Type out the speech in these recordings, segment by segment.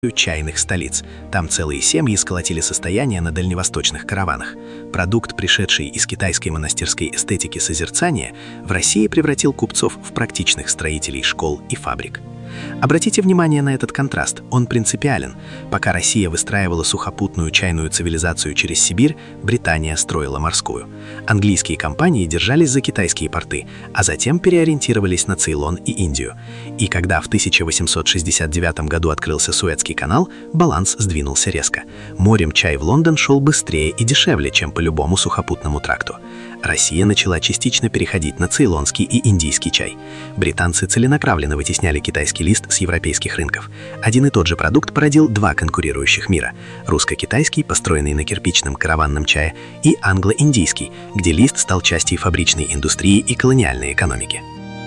чайных столиц. Там целые семьи сколотили состояние на дальневосточных караванах. Продукт, пришедший из китайской монастырской эстетики созерцания, в России превратил купцов в практичных строителей школ и фабрик. Обратите внимание на этот контраст, он принципиален. Пока Россия выстраивала сухопутную чайную цивилизацию через Сибирь, Британия строила морскую. Английские компании держались за китайские порты, а затем переориентировались на Цейлон и Индию. И когда в 1869 году открылся Суэцкий канал, баланс сдвинулся резко. Морем чай в Лондон шел быстрее и дешевле, чем по любому сухопутному тракту. Россия начала частично переходить на цейлонский и индийский чай. Британцы целенаправленно вытесняли китайский лист с европейских рынков. Один и тот же продукт породил два конкурирующих мира: русско-китайский, построенный на кирпичном караванном чае, и англо-индийский, где лист стал частью фабричной индустрии и колониальной экономики.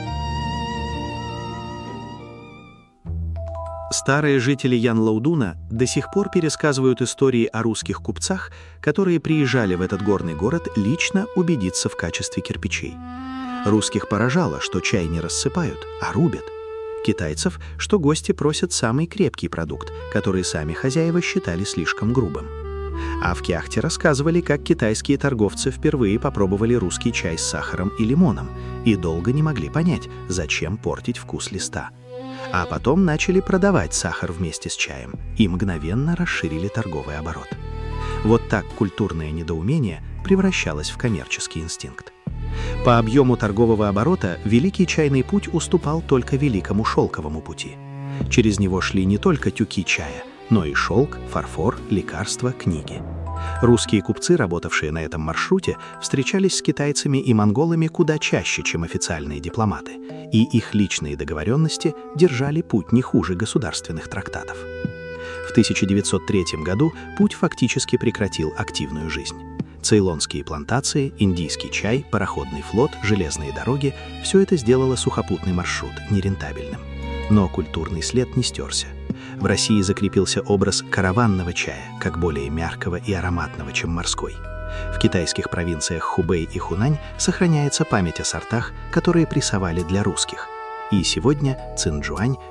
Старые жители Янлоудуна до сих пор пересказывают истории о русских купцах, которые приезжали в этот горный город лично убедиться в качестве кирпичей. Русских поражало, что чай не рассыпают, а рубят. Китайцев, что гости просят самый крепкий продукт, который сами хозяева считали слишком грубым. А в Кяхте рассказывали, как китайские торговцы впервые попробовали русский чай с сахаром и лимоном и долго не могли понять, зачем портить вкус листа. А потом начали продавать сахар вместе с чаем и мгновенно расширили торговый оборот. Вот так культурное недоумение превращалось в коммерческий инстинкт. По объему торгового оборота Великий чайный путь уступал только Великому шелковому пути. Через него шли не только тюки чая, но и шелк, фарфор, лекарства, книги. Русские купцы, работавшие на этом маршруте, встречались с китайцами и монголами куда чаще, чем официальные дипломаты, и их личные договоренности держали путь не хуже государственных трактатов. В 1903 году путь фактически прекратил активную жизнь. Цейлонские плантации, индийский чай, пароходный флот, железные дороги – все это сделало сухопутный маршрут нерентабельным. Но культурный след не стерся. В России закрепился образ караванного чая, как более мягкого и ароматного, чем морской. В китайских провинциях Хубэй и Хунань сохраняется память о сортах, которые прессовали для русских. И сегодня Цинчжуань